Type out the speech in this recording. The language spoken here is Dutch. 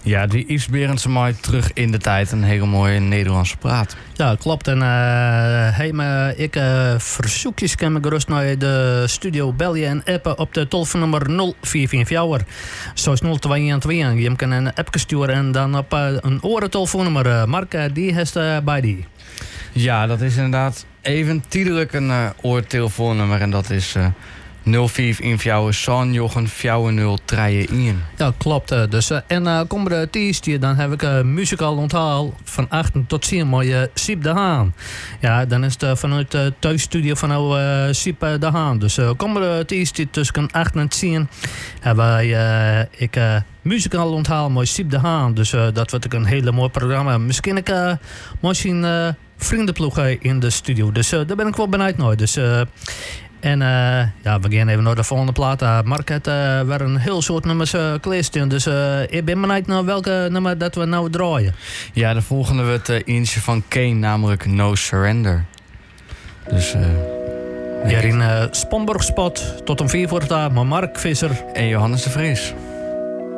Ja, die Yves Berendsen mooi terug in de tijd. Een hele mooie Nederlandse praat. Ja, klopt. En ik verzoekjes kan me gerust naar de studio bellen en appen op de telefoonnummer 0444. Zoals 0212. Je kan een appje sturen en dan op een oren telefoonnummer. Mark, die heeft bij die. Ja, dat is inderdaad even tijdelijk een oortelefoonnummer. En dat is 0444 Sanjochen 4031. Ja, klopt. Dus, komende Tuesday dan heb ik een muzikaal onthaal van 8 tot 10 mooie Siep de Haan. Ja, dan is het vanuit de thuisstudio van Siep de Haan. Dus komende Tuesday tussen 8 en 10 hebben wij muzikaal onthaal mooi Siep de Haan. Dus dat wordt ook een hele mooi programma. Misschien vriendenploeg in de studio. Dus daar ben ik wel benieuwd naar. Dus... En we gaan even naar de volgende plaat. Mark had weer een heel soort nummers klaarstien. Dus ik ben benieuwd naar welke nummer dat we nou draaien. Ja, de volgende wordt eentje van Kane, namelijk No Surrender. Dus... hier in Spanborgspot tot om 4 voor het maar Mark Visser en Johannes de Vries.